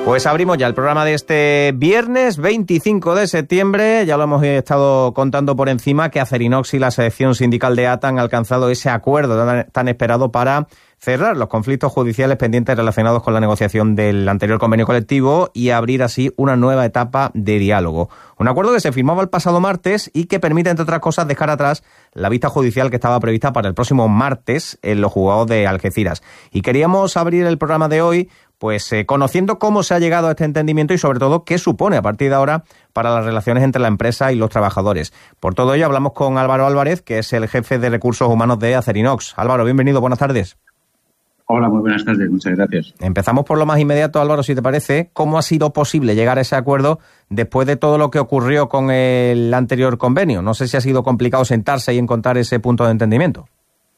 Pues abrimos ya el programa de este viernes veinticinco de septiembre. Ya lo hemos estado contando por encima que Acerinox y la sección sindical de A T A han alcanzado ese acuerdo tan, tan esperado para cerrar los conflictos judiciales pendientes relacionados con la negociación del anterior convenio colectivo y abrir así una nueva etapa de diálogo. Un acuerdo que se firmaba el pasado martes y que permite, entre otras cosas, dejar atrás la vista judicial que estaba prevista para el próximo martes en los juzgados de Algeciras. Y queríamos abrir el programa de hoy pues eh, conociendo cómo se ha llegado a este entendimiento y sobre todo qué supone a partir de ahora para las relaciones entre la empresa y los trabajadores. Por todo ello hablamos con Álvaro Álvarez, que es el jefe de recursos humanos de Acerinox. Álvaro, bienvenido, buenas tardes. Hola, muy buenas tardes, muchas gracias. Empezamos por lo más inmediato, Álvaro, si te parece. ¿Cómo ha sido posible llegar a ese acuerdo después de todo lo que ocurrió con el anterior convenio? No sé si ha sido complicado sentarse y encontrar ese punto de entendimiento.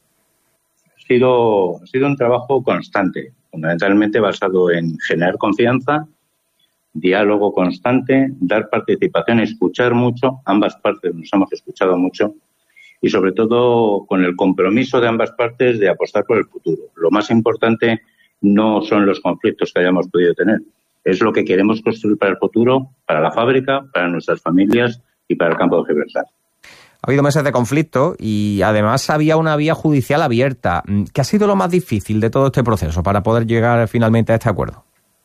Ha sido, ha sido un trabajo constante, fundamentalmente basado en generar confianza, diálogo constante, dar participación, escuchar mucho. Ambas partes nos hemos escuchado mucho. Y sobre todo con el compromiso de ambas partes de apostar por el futuro. Lo más importante no son los conflictos que hayamos podido tener, es lo que queremos construir para el futuro, para la fábrica, para nuestras familias y para el campo de Gibraltar. Ha habido meses de conflicto y además había una vía judicial abierta. ¿Qué ha sido lo más difícil de todo este proceso para poder llegar finalmente a este acuerdo?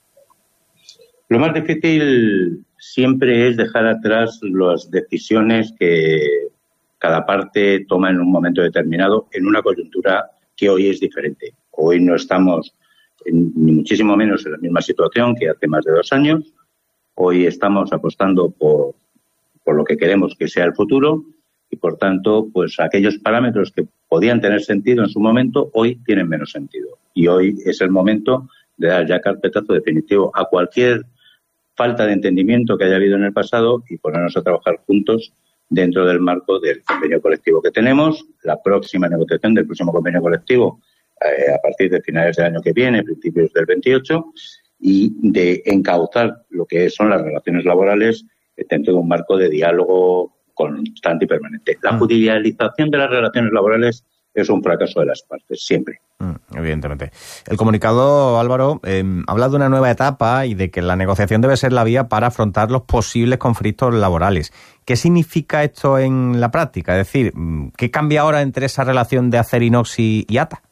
Lo más difícil siempre es dejar atrás las decisiones que cada parte toma en un momento determinado en una coyuntura que hoy es diferente. Hoy no estamos en, ni muchísimo menos en la misma situación que hace más de dos años. Hoy estamos apostando por, por lo que queremos que sea el futuro y, por tanto, pues aquellos parámetros que podían tener sentido en su momento, hoy tienen menos sentido. Y hoy es el momento de dar ya carpetazo definitivo a cualquier falta de entendimiento que haya habido en el pasado y ponernos a trabajar juntos dentro del marco del convenio colectivo que tenemos, la próxima negociación del próximo convenio colectivo eh, a partir de finales del año que viene, principios del veintiocho, y de encauzar lo que son las relaciones laborales dentro de un marco de diálogo constante y permanente. La judicialización de las relaciones laborales es un fracaso de las partes, siempre. Mm, evidentemente. El comunicado, Álvaro, eh, habla de una nueva etapa y de que la negociación debe ser la vía para afrontar los posibles conflictos laborales. ¿Qué significa esto en la práctica? Es decir, ¿qué cambia ahora entre esa relación de Acerinox y, y A T A?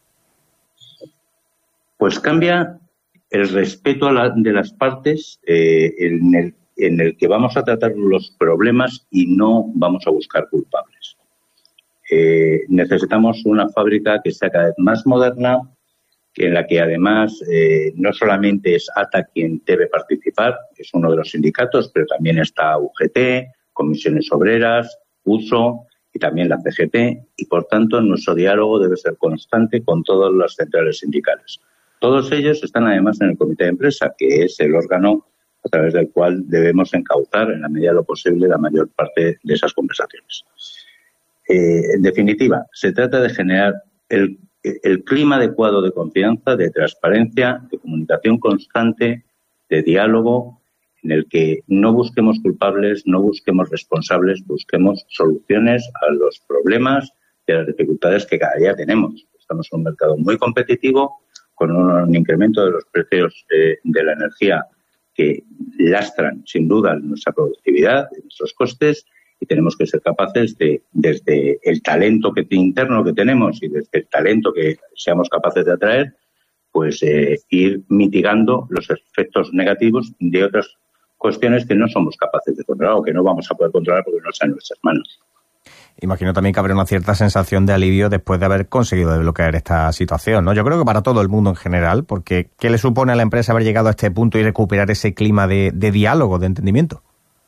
Pues cambia el respeto a la, de las partes eh, en, el, en el que vamos a tratar los problemas y no vamos a buscar culpables. Eh, necesitamos una fábrica que sea cada vez más moderna, que en la que además eh, no solamente es A T A quien debe participar, es uno de los sindicatos, pero también está U G T, Comisiones Obreras, U S O y también la C G T, y por tanto nuestro diálogo debe ser constante con todas las centrales sindicales. Todos ellos están además en el comité de empresa, que es el órgano a través del cual debemos encauzar en la medida de lo posible la mayor parte de esas conversaciones. Eh, en definitiva, se trata de generar el, el clima adecuado de confianza, de transparencia, de comunicación constante, de diálogo, en el que no busquemos culpables, no busquemos responsables, busquemos soluciones a los problemas y a las dificultades que cada día tenemos. Estamos en un mercado muy competitivo, con un incremento de los precios eh, de la energía que lastran, sin duda, nuestra productividad, nuestros costes, y tenemos que ser capaces de, desde el talento que interno que tenemos y desde el talento que seamos capaces de atraer, pues eh, ir mitigando los efectos negativos de otras cuestiones que no somos capaces de controlar o que no vamos a poder controlar porque no están en nuestras manos. Imagino también que habrá una cierta sensación de alivio después de haber conseguido desbloquear esta situación, ¿no? Yo creo que para todo el mundo en general, porque ¿qué le supone a la empresa haber llegado a este punto y recuperar ese clima de, de diálogo, de entendimiento?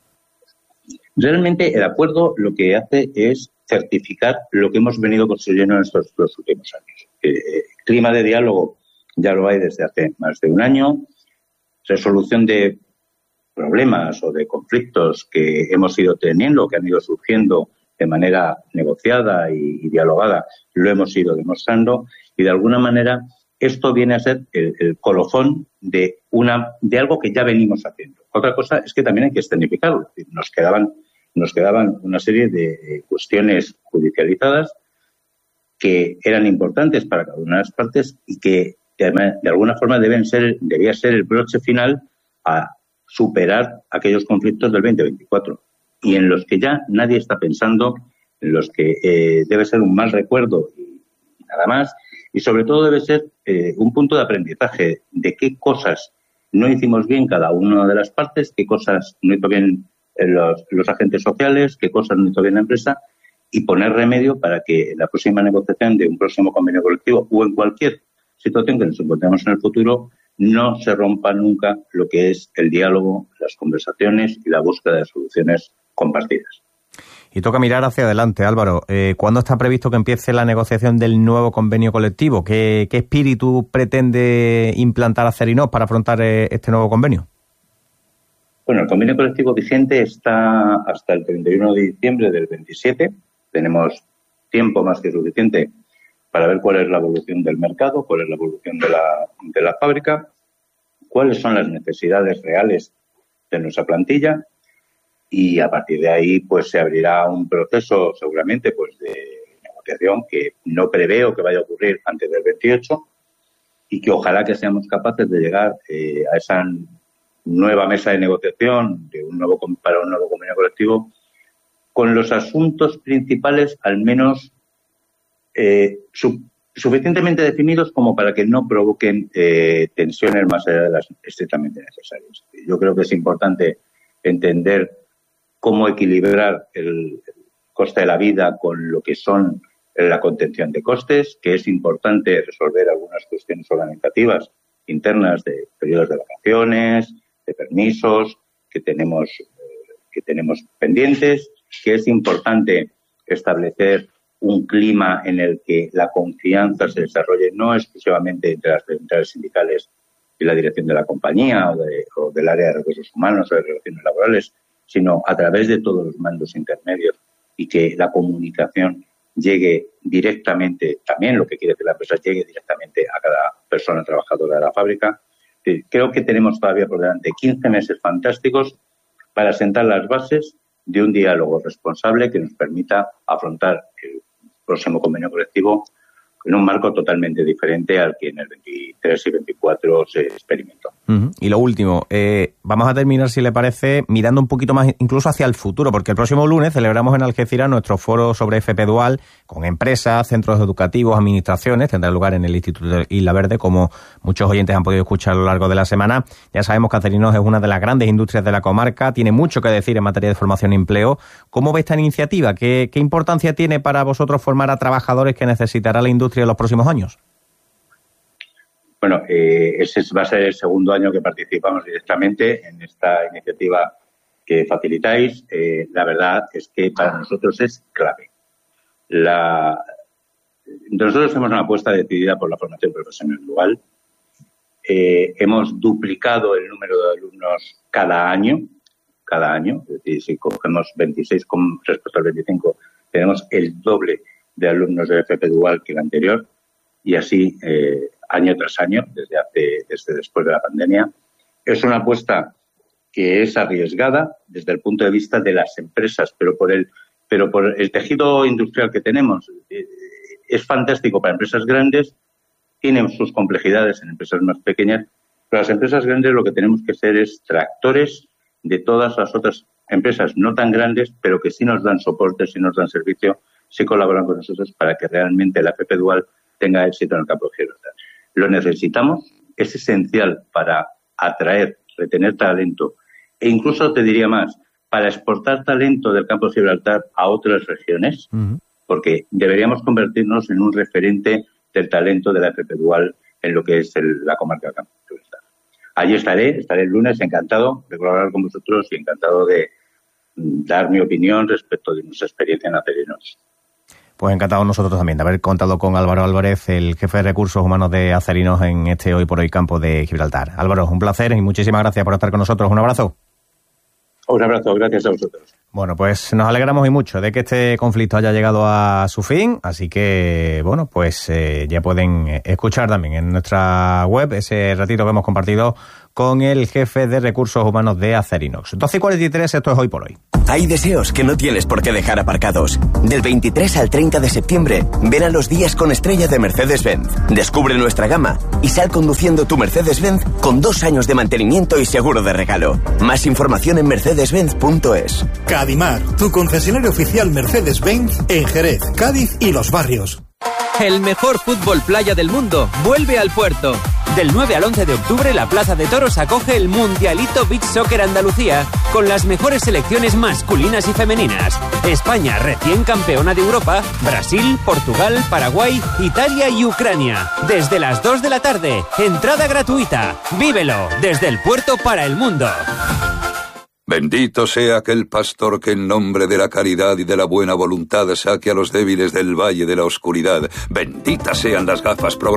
Realmente el acuerdo lo que hace es certificar lo que hemos venido construyendo en estos dos últimos años. El clima de diálogo ya lo hay desde hace más de un año. Resolución de problemas o de conflictos que hemos ido teniendo, que han ido surgiendo de manera negociada y, y dialogada, lo hemos ido demostrando y de alguna manera esto viene a ser el, el colofón de una de algo que ya venimos haciendo. Otra cosa es que también hay que escenificarlo. Nos quedaban, nos quedaban una serie de cuestiones judicializadas que eran importantes para cada una de las partes y que de alguna forma deben ser, debía ser el broche final a superar aquellos conflictos del veinte veinticuatro y en los que ya nadie está pensando, en los que eh, debe ser un mal recuerdo y nada más, y sobre todo debe ser eh, un punto de aprendizaje de qué cosas no hicimos bien cada una de las partes, qué cosas no hizo bien los, los agentes sociales, qué cosas no hizo bien la empresa, y poner remedio para que en la próxima negociación de un próximo convenio colectivo o en cualquier situación que nos encontremos en el futuro no se rompa nunca lo que es el diálogo, las conversaciones y la búsqueda de soluciones compartidas. Y toca mirar hacia adelante, Álvaro. Eh, ¿Cuándo está previsto que empiece la negociación del nuevo convenio colectivo? ¿Qué, qué espíritu pretende implantar Acerinox para afrontar eh, este nuevo convenio? Bueno, el convenio colectivo vigente está hasta el treinta y uno de diciembre del veintisiete. Tenemos tiempo más que suficiente para ver cuál es la evolución del mercado, cuál es la evolución de la, de la fábrica, cuáles son las necesidades reales de nuestra plantilla, y a partir de ahí pues se abrirá un proceso seguramente pues de negociación que no preveo que vaya a ocurrir antes del veintiocho y que ojalá que seamos capaces de llegar eh, a esa nueva mesa de negociación de un nuevo para un nuevo convenio colectivo con los asuntos principales al menos eh, su, suficientemente definidos como para que no provoquen eh, tensiones más allá de las estrictamente necesarias. Yo creo que es importante entender cómo equilibrar el coste de la vida con lo que son la contención de costes, que es importante resolver algunas cuestiones organizativas internas de periodos de vacaciones, de permisos que tenemos eh, que tenemos pendientes, que es importante establecer un clima en el que la confianza se desarrolle no exclusivamente entre las centrales sindicales y la dirección de la compañía o, de, o del área de recursos humanos o de relaciones laborales, sino a través de todos los mandos intermedios y que la comunicación llegue directamente, también lo que quiere que la empresa llegue directamente a cada persona trabajadora de la fábrica. Creo que tenemos todavía por delante quince meses fantásticos para sentar las bases de un diálogo responsable que nos permita afrontar el próximo convenio colectivo en un marco totalmente diferente al que en el veintitrés y veinticuatro se experimentó. Uh-huh. Y lo último, eh, vamos a terminar, si le parece, mirando un poquito más incluso hacia el futuro, porque el próximo lunes celebramos en Algeciras nuestro foro sobre F P Dual con empresas, centros educativos, administraciones. Tendrá lugar en el Instituto Isla Verde, como muchos oyentes han podido escuchar a lo largo de la semana. Ya sabemos que Acerinox es una de las grandes industrias de la comarca, tiene mucho que decir en materia de formación y empleo. ¿Cómo ve esta iniciativa? ¿Qué, qué importancia tiene para vosotros formar a trabajadores que necesitará la industria en los próximos años? Bueno, eh, ese va a ser el segundo año que participamos directamente en esta iniciativa que facilitáis. Eh, la verdad es que para nosotros es clave. La, nosotros hacemos una apuesta decidida por la formación profesional dual. Eh, hemos duplicado el número de alumnos cada año, cada año. Es decir, si cogemos veintiséis con respecto al veinticinco, tenemos el doble de alumnos de F P Dual que el anterior, y así eh, año tras año, desde hace, desde después de la pandemia. Es una apuesta que es arriesgada desde el punto de vista de las empresas, pero por el, pero por el tejido industrial que tenemos. Eh, es fantástico para empresas grandes, tienen sus complejidades en empresas más pequeñas, pero las empresas grandes lo que tenemos que ser es tractores de todas las otras empresas no tan grandes, pero que sí nos dan soporte, sí nos dan servicio, sí colaboran con nosotros para que realmente la F P Dual tenga éxito en el campo de Gibraltar. Lo necesitamos, es esencial para atraer, retener talento e incluso te diría más, para exportar talento del campo de Gibraltar a otras regiones, uh-huh. porque deberíamos convertirnos en un referente del talento de la F P Dual en lo que es el, la comarca del campo de Gibraltar. Allí estaré, estaré el lunes, encantado de colaborar con vosotros y encantado de dar mi opinión respecto de nuestra experiencia en Acerinox. Pues encantado nosotros también de haber contado con Álvaro Álvarez, el jefe de recursos humanos de Acerinox en este Hoy por Hoy campo de Gibraltar. Álvaro, un placer y muchísimas gracias por estar con nosotros. Un abrazo. Un abrazo, gracias a vosotros. Bueno, pues nos alegramos y mucho de que este conflicto haya llegado a su fin, así que, bueno, pues eh, ya pueden escuchar también en nuestra web ese ratito que hemos compartido con el jefe de recursos humanos de Acerinox. doce y cuarenta y tres, esto es Hoy por Hoy. Hay deseos que no tienes por qué dejar aparcados. Del veintitrés al treinta de septiembre, ven a los días con estrella de Mercedes-Benz. Descubre nuestra gama y sal conduciendo tu Mercedes-Benz con dos años de mantenimiento y seguro de regalo. Más información en mercedes benz punto es. Cadimar, tu concesionario oficial Mercedes-Benz en Jerez, Cádiz y Los Barrios. El mejor fútbol playa del mundo vuelve al puerto. Del nueve al once de octubre, la Plaza de Toros acoge el Mundialito Beach Soccer Andalucía con las mejores selecciones masculinas y femeninas. España, recién campeona de Europa, Brasil, Portugal, Paraguay, Italia y Ucrania. Desde las dos de la tarde, entrada gratuita. Vívelo desde el puerto para el mundo. Bendito sea aquel pastor que en nombre de la caridad y de la buena voluntad saque a los débiles del valle de la oscuridad. Benditas sean las gafas progresivas